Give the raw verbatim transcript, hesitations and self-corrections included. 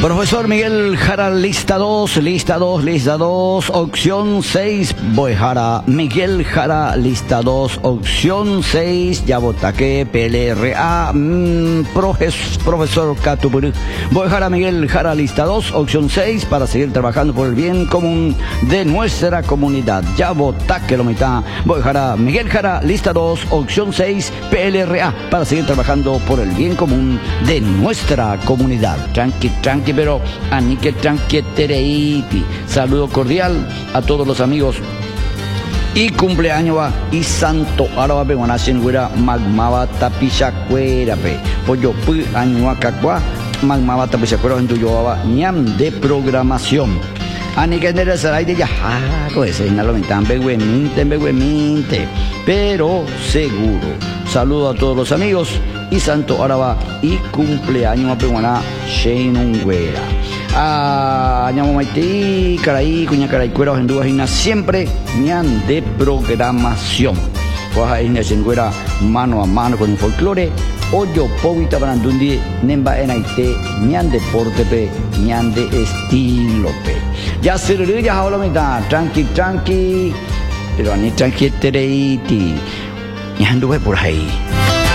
Profesor Miguel Jara, lista dos, lista dos, lista dos, opción seis, Boy Jara. Miguel Jara, lista dos, opción seis, ya votaque, P L R A, mmm, profesor Catupuru. Boy Jara, Miguel Jara, lista dos, opción seis, para seguir trabajando por el bien común de nuestra comunidad. Ya votaque lo mitad. Boy Jara, Miguel Jara, lista dos, opción seis, P L R A, para seguir trabajando por el bien común de nuestra comunidad. Tranqui, tranqui, pero anique tranqui tereiti. Saludo cordial a todos los amigos y cumpleaños va y santo araba pe guanachen güera magmaba tapichacuera pe pollo pu añuacacua magmaba tapichacuera en tuyo va ñam de programación anique nere saray de ya pues inalo mentan begueminte begueminte pero seguro. Saludo a todos los amigos y santo araba y cumpleaños pe guana Sheinungüera. Ah, ñamo maití, caray, cuña caray, cueros en dudas y siempre ñan de programación. Pues ahí ña mano a mano con el folclore. Oyo povita brandundi, nemba en aite, ñan deporte pe, ñan de estilo pe. Ya se lo ya ahora me da, tranqui, tranqui, pero ani tranqui tereiti. Ñan duve por ahí.